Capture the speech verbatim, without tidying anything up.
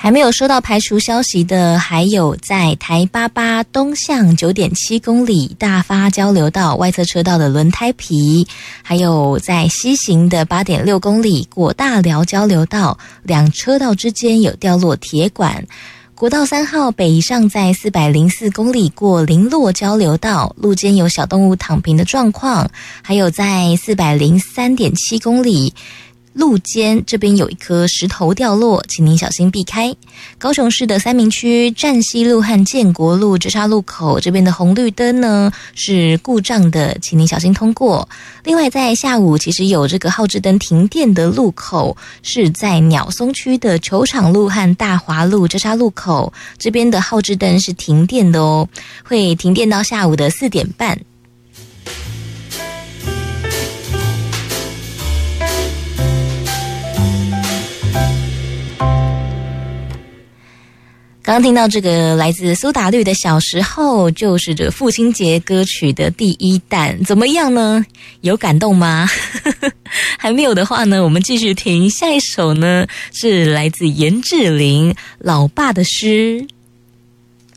还没有收到排除消息的，还有在台八八东向 九点七公里大发交流道外侧车道的轮胎皮，还有在西行的 八点六公里国大寮交流道两车道之间有掉落铁管。国道三号北上在四百零四公里过林落交流道，路肩有小动物躺平的状况，还有在四百零三点七公里路肩这边有一颗石头掉落，请您小心避开。高雄市的三民区站西路和建国路交叉路口这边的红绿灯呢是故障的，请您小心通过。另外在下午其实有这个号志灯停电的路口是在鸟松区的球场路和大华路交叉路口，这边的号志灯是停电的哦，会停电到下午的四点半。刚刚听到这个来自苏打绿的小时候，就是这个父亲节歌曲的第一弹，怎么样呢？有感动吗？还没有的话呢，我们继续听下一首呢，是来自颜志玲老爸的诗。